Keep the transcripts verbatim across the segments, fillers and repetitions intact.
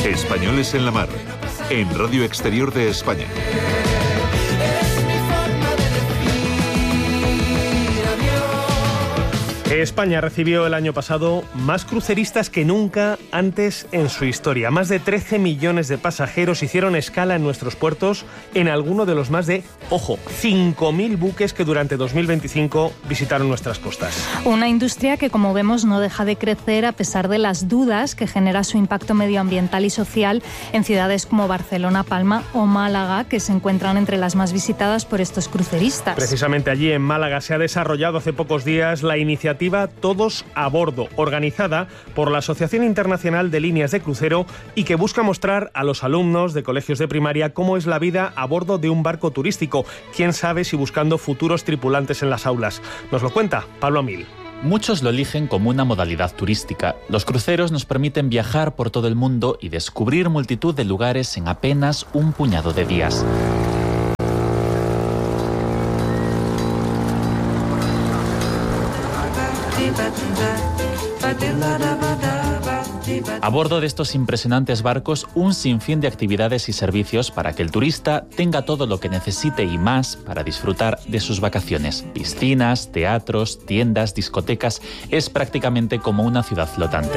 Españoles en la Mar, en Radio Exterior de España. España recibió el año pasado más cruceristas que nunca antes en su historia. Más de trece millones de pasajeros hicieron escala en nuestros puertos en alguno de los más de, ojo, cinco mil buques que durante dos mil veinticinco visitaron nuestras costas. Una industria que, como vemos, no deja de crecer a pesar de las dudas que genera su impacto medioambiental y social en ciudades como Barcelona, Palma o Málaga, que se encuentran entre las más visitadas por estos cruceristas. Precisamente allí en Málaga se ha desarrollado hace pocos días la iniciativa Todos a Bordo, organizada por la Asociación Internacional de Líneas de Crucero y que busca mostrar a los alumnos de colegios de primaria cómo es la vida a bordo de un barco turístico. Quién sabe si buscando futuros tripulantes en las aulas. Nos lo cuenta Pablo Amil. Muchos lo eligen como una modalidad turística. Los cruceros nos permiten viajar por todo el mundo y descubrir multitud de lugares en apenas un puñado de días. A bordo de estos impresionantes barcos, un sinfín de actividades y servicios para que el turista tenga todo lo que necesite y más para disfrutar de sus vacaciones. Piscinas, teatros, tiendas, discotecas. Es prácticamente como una ciudad flotante.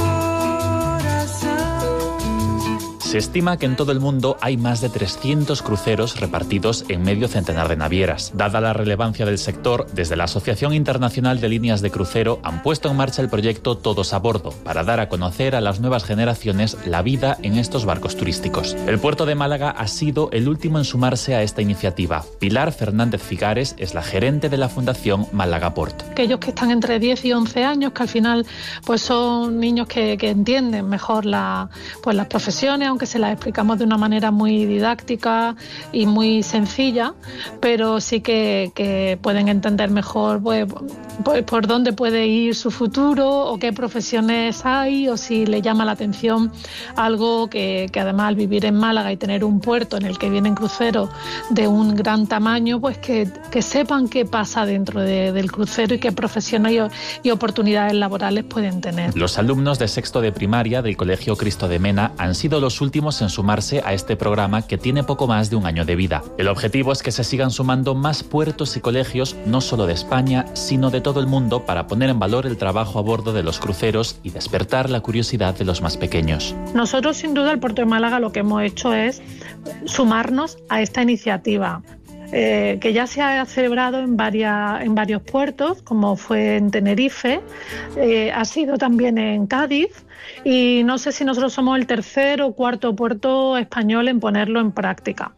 Se estima que en todo el mundo hay más de trescientos cruceros repartidos en medio centenar de navieras. Dada la relevancia del sector, desde la Asociación Internacional de Líneas de Crucero han puesto en marcha el proyecto Todos a Bordo, para dar a conocer a las nuevas generaciones la vida en estos barcos turísticos. El puerto de Málaga ha sido el último en sumarse a esta iniciativa. Pilar Fernández Figares es la gerente de la Fundación Málaga Port. Aquellos que están entre diez y once años, que al final pues son niños que, que entienden mejor la, pues las profesiones, que se las explicamos de una manera muy didáctica y muy sencilla, pero sí que, que pueden entender mejor pues, pues, por dónde puede ir su futuro o qué profesiones hay, o si le llama la atención algo que, que además al vivir en Málaga y tener un puerto en el que vienen cruceros de un gran tamaño, pues que, que sepan qué pasa dentro de, del crucero y qué profesiones y, y oportunidades laborales pueden tener. Los alumnos de sexto de primaria del Colegio Cristo de Mena han sido los últimos en sumarse a este programa que tiene poco más de un año de vida. El objetivo es que se sigan sumando más puertos y colegios, no solo de España, sino de todo el mundo, para poner en valor el trabajo a bordo de los cruceros y despertar la curiosidad de los más pequeños. Nosotros, sin duda, el Puerto de Málaga lo que hemos hecho es sumarnos a esta iniciativa. Eh, que ya se ha celebrado en, varias, en varios puertos, como fue en Tenerife, eh, ha sido también en Cádiz, y no sé si nosotros somos el tercer o cuarto puerto español en ponerlo en práctica.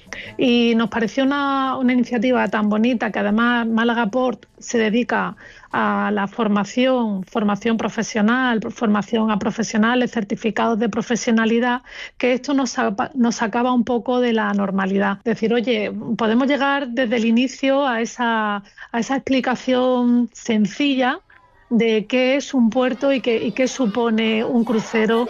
Y nos pareció una, una iniciativa tan bonita, que además Málaga Port se dedica a la formación, formación profesional, formación a profesionales, certificados de profesionalidad, que esto nos, nos sacaba un poco de la normalidad. Decir, oye, podemos llegar desde el inicio a esa, a esa explicación sencilla de qué es un puerto y qué, y qué supone un crucero.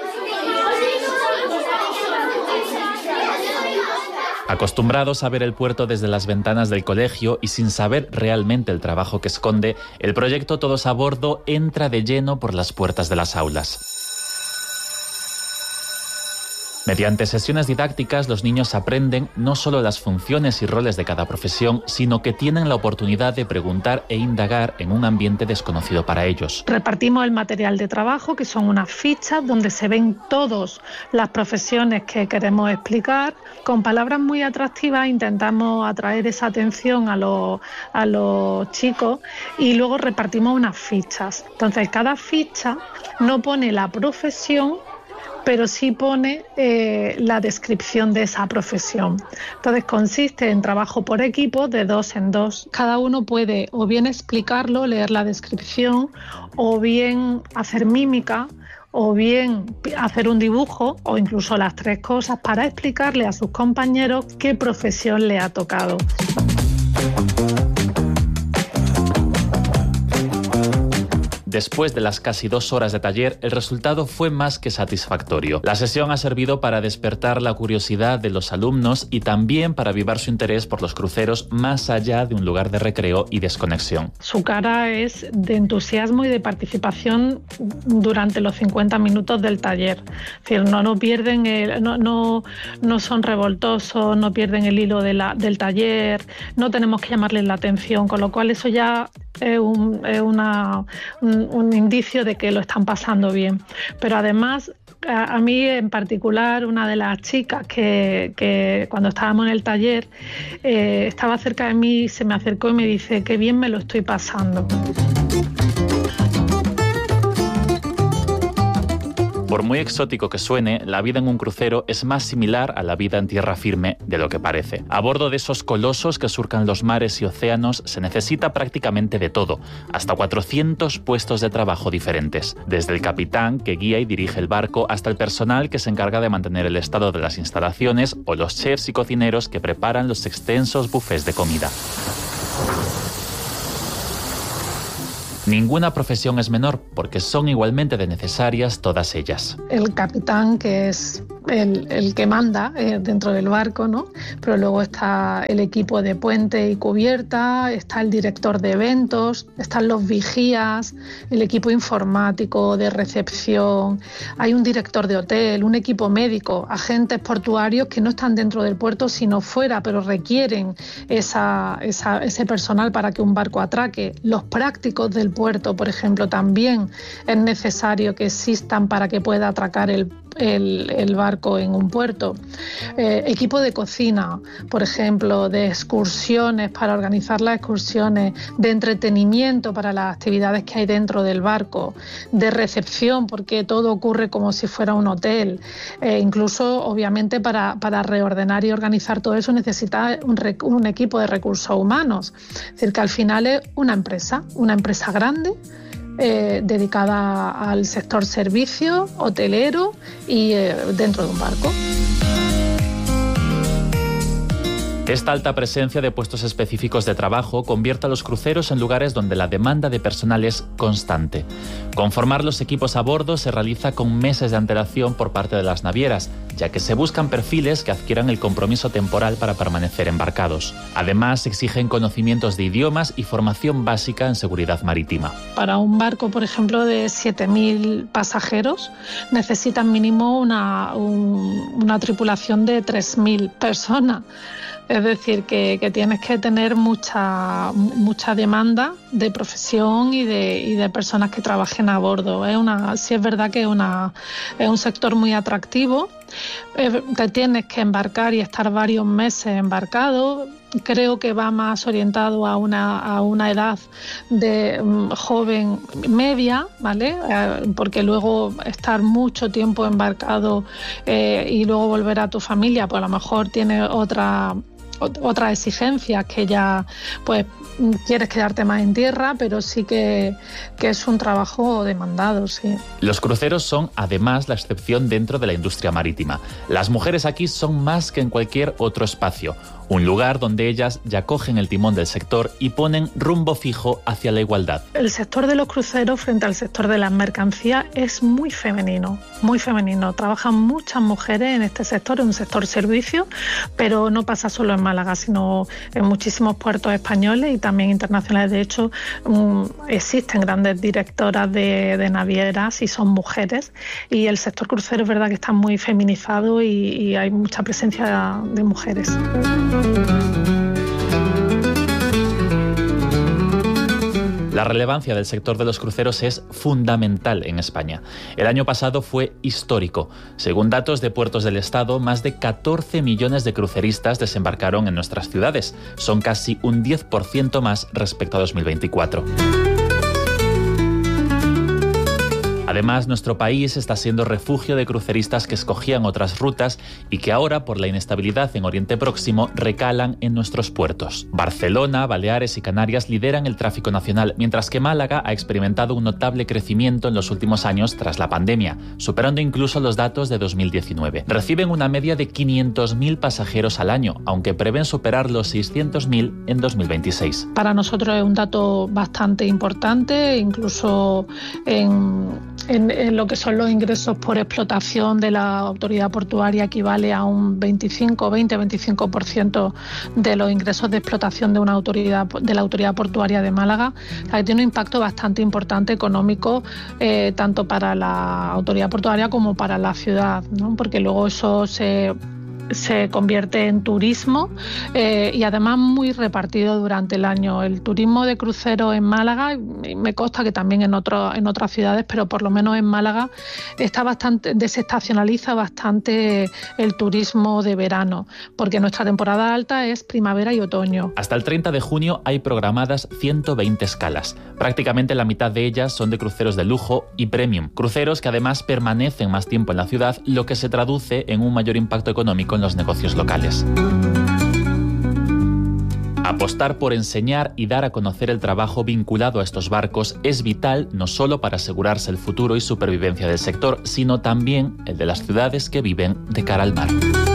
Acostumbrados a ver el puerto desde las ventanas del colegio y sin saber realmente el trabajo que esconde, el proyecto Todos a Bordo entra de lleno por las puertas de las aulas. Mediante sesiones didácticas, los niños aprenden no solo las funciones y roles de cada profesión, sino que tienen la oportunidad de preguntar e indagar en un ambiente desconocido para ellos. Repartimos el material de trabajo, que son unas fichas donde se ven todas las profesiones que queremos explicar. Con palabras muy atractivas intentamos atraer esa atención a los, a los chicos, y luego repartimos unas fichas. Entonces, cada ficha no pone la profesión, pero sí pone eh, la descripción de esa profesión. Entonces consiste en trabajo por equipo de dos en dos. Cada uno puede o bien explicarlo, leer la descripción, o bien hacer mímica, o bien hacer un dibujo, o incluso las tres cosas, para explicarle a sus compañeros qué profesión le ha tocado. Después de las casi dos horas de taller, el resultado fue más que satisfactorio. La sesión ha servido para despertar la curiosidad de los alumnos y también para avivar su interés por los cruceros más allá de un lugar de recreo y desconexión. Su cara es de entusiasmo y de participación durante los cincuenta minutos del taller. Es decir, no, no pierden el, no, no, no son revoltosos, no pierden el hilo de la, del taller, no tenemos que llamarles la atención, con lo cual eso ya es un, es una, un, un indicio de que lo están pasando bien. Pero además, a, a mí en particular, una de las chicas que, que cuando estábamos en el taller eh, estaba cerca de mí, se me acercó y me dice: qué bien me lo estoy pasando. Por muy exótico que suene, la vida en un crucero es más similar a la vida en tierra firme de lo que parece. A bordo de esos colosos que surcan los mares y océanos se necesita prácticamente de todo, hasta cuatrocientos puestos de trabajo diferentes. Desde el capitán, que guía y dirige el barco, hasta el personal que se encarga de mantener el estado de las instalaciones o los chefs y cocineros que preparan los extensos buffets de comida. Ninguna profesión es menor, porque son igualmente de necesarias todas ellas. El capitán, que es el, el que manda eh, dentro del barco, ¿no? Pero luego está el equipo de puente y cubierta, está el director de eventos, están los vigías, el equipo informático, de recepción, hay un director de hotel, un equipo médico, agentes portuarios que no están dentro del puerto sino fuera, pero requieren esa, esa, ese personal para que un barco atraque. Los prácticos del puerto, por ejemplo, también es necesario que existan para que pueda atracar el, el, el barco en un puerto. Eh, equipo de cocina, por ejemplo, de excursiones para organizar las excursiones, de entretenimiento para las actividades que hay dentro del barco, de recepción, porque todo ocurre como si fuera un hotel. Eh, incluso, obviamente, para, para reordenar y organizar todo eso necesita un, un equipo de recursos humanos. Es decir, que al final es una empresa, una empresa grande, grande eh, dedicada al sector servicio, hotelero y eh, dentro de un barco. Esta alta presencia de puestos específicos de trabajo convierte a los cruceros en lugares donde la demanda de personal es constante. Conformar los equipos a bordo se realiza con meses de antelación por parte de las navieras, ya que se buscan perfiles que adquieran el compromiso temporal para permanecer embarcados. Además, se exigen conocimientos de idiomas y formación básica en seguridad marítima. Para un barco, por ejemplo, de siete mil pasajeros, necesitan mínimo una, un, una tripulación de tres mil personas. Es decir, que, que tienes que tener mucha, mucha demanda de profesión y de, y de personas que trabajen a bordo. Es una, sí es verdad que es, una, es un sector muy atractivo. Eh, te tienes que embarcar y estar varios meses embarcado. Creo que va más orientado a una, a una edad de um, joven media, ¿vale? Eh, porque luego estar mucho tiempo embarcado eh, y luego volver a tu familia, pues a lo mejor tiene otra... otras exigencias que ya pues quieres quedarte más en tierra, pero sí que, que es un trabajo demandado, sí. Los cruceros son además la excepción dentro de la industria marítima. Las mujeres aquí son más que en cualquier otro espacio, un lugar donde ellas ya cogen el timón del sector y ponen rumbo fijo hacia la igualdad. El sector de los cruceros frente al sector de las mercancías es muy femenino, muy femenino. Trabajan muchas mujeres en este sector, es un sector servicio, pero no pasa solo en Málaga, sino en muchísimos puertos españoles y también internacionales. De hecho, um, existen grandes directoras de, de navieras y son mujeres, y el sector crucero es verdad que está muy feminizado y, y hay mucha presencia de mujeres. La relevancia del sector de los cruceros es fundamental en España. El año pasado fue histórico. Según datos de Puertos del Estado, más de catorce millones de cruceristas desembarcaron en nuestras ciudades. Son casi un diez por ciento más respecto a dos mil veinticuatro. Además, nuestro país está siendo refugio de cruceristas que escogían otras rutas y que ahora, por la inestabilidad en Oriente Próximo, recalan en nuestros puertos. Barcelona, Baleares y Canarias lideran el tráfico nacional, mientras que Málaga ha experimentado un notable crecimiento en los últimos años tras la pandemia, superando incluso los datos de dos mil diecinueve. Reciben una media de quinientos mil pasajeros al año, aunque prevén superar los seiscientos mil en dos mil veintiséis. Para nosotros es un dato bastante importante, incluso en, en, en lo que son los ingresos por explotación de la autoridad portuaria equivale a un veinticinco, veinte, veinticinco por ciento de los ingresos de explotación de una autoridad de la autoridad portuaria de Málaga. O sea, que tiene un impacto bastante importante económico eh, tanto para la autoridad portuaria como para la ciudad, ¿no? Porque luego eso se se convierte en turismo eh, y además muy repartido durante el año. El turismo de crucero en Málaga, me consta que también en, otro, en otras ciudades, pero por lo menos en Málaga está bastante, desestacionaliza bastante el turismo de verano, porque nuestra temporada alta es primavera y otoño. Hasta el treinta de junio hay programadas ciento veinte escalas. Prácticamente la mitad de ellas son de cruceros de lujo y premium. Cruceros que además permanecen más tiempo en la ciudad, lo que se traduce en un mayor impacto económico en los negocios locales. Apostar por enseñar y dar a conocer el trabajo vinculado a estos barcos es vital no solo para asegurarse el futuro y supervivencia del sector, sino también el de las ciudades que viven de cara al mar.